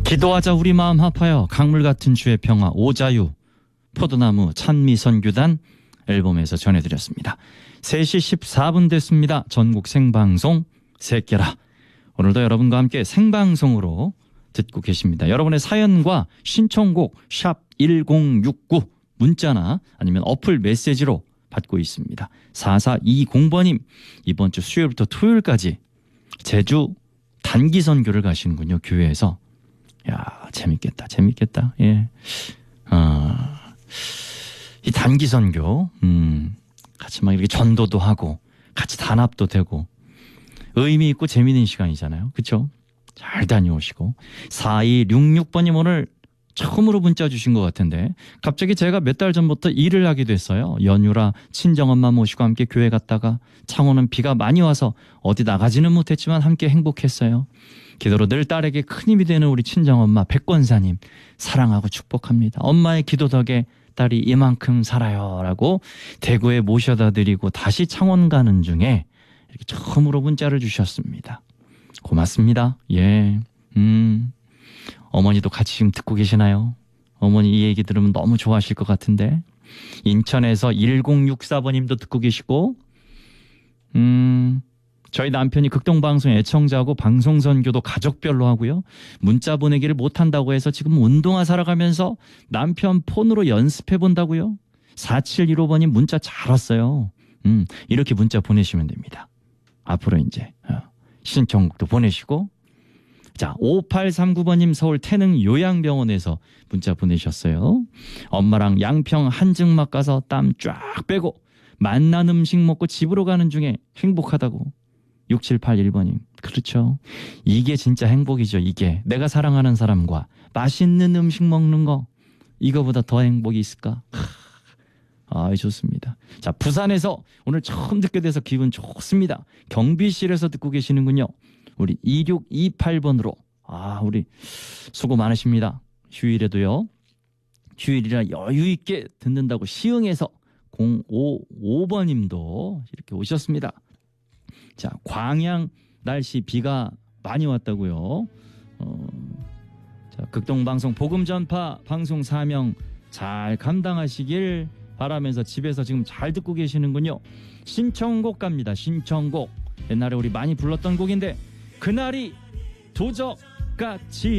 기도하자 우리 마음 아파요. 강물 같은 주의 평화 오자유 포도나무 찬미선교단 앨범에서 전해드렸습니다. 3시 14분 됐습니다. 전국 생방송 새끼라. 오늘도 여러분과 함께 생방송으로 듣고 계십니다. 여러분의 사연과 신청곡 샵 1069 문자나 아니면 어플 메시지로 받고 있습니다. 4420번님 이번 주 수요일부터 토요일까지 제주 단기 선교를 가시는군요. 교회에서. 야, 재밌겠다. 재밌겠다. 예. 이 단기 선교, 같이 막 이렇게 전도도 하고, 같이 단합도 되고, 의미 있고 재미있는 시간이잖아요. 그쵸? 잘 다녀오시고. 4266번님 오늘 처음으로 문자 주신 것 같은데, 갑자기 제가 몇 달 전부터 일을 하게 됐어요. 연휴라 친정엄마 모시고 함께 교회 갔다가, 창원은 비가 많이 와서 어디 나가지는 못했지만 함께 행복했어요. 기도로 늘 딸에게 큰 힘이 되는 우리 친정엄마 백권사님 사랑하고 축복합니다. 엄마의 기도 덕에 딸이 이만큼 살아요 라고 대구에 모셔다 드리고 다시 창원 가는 중에 이렇게 처음으로 문자를 주셨습니다. 고맙습니다. 예. 어머니도 같이 지금 듣고 계시나요? 어머니 이 얘기 들으면 너무 좋아하실 것 같은데. 인천에서 1064번님도 듣고 계시고 저희 남편이 극동방송 애청자고 방송선교도 가족별로 하고요. 문자 보내기를 못한다고 해서 지금 운동화 사러 가면서 남편 폰으로 연습해 본다고요. 4715번님 문자 잘 왔어요. 이렇게 문자 보내시면 됩니다. 앞으로 이제 신청곡도 보내시고. 자, 5839번님 서울 태릉 요양병원에서 문자 보내셨어요. 엄마랑 양평 한증막 가서 땀 쫙 빼고 맛난 음식 먹고 집으로 가는 중에 행복하다고. 6781번님. 그렇죠. 이게 진짜 행복이죠. 이게 내가 사랑하는 사람과 맛있는 음식 먹는 거 이거보다 더 행복이 있을까? 좋습니다. 자, 부산에서 오늘 처음 듣게 돼서 기분 좋습니다. 경비실에서 듣고 계시는군요. 우리 2628번으로 우리 수고 많으십니다. 휴일에도요. 휴일이라 여유 있게 듣는다고 시흥에서 055번님도 이렇게 오셨습니다. 자, 광양 날씨 비가 많이 왔다고요. 자, 극동방송 복음전파 방송 사명 잘 감당하시길 바라면서 집에서 지금 잘 듣고 계시는군요. 신청곡 갑니다. 신청곡. 옛날에 우리 많이 불렀던 곡인데 그날이 도적같이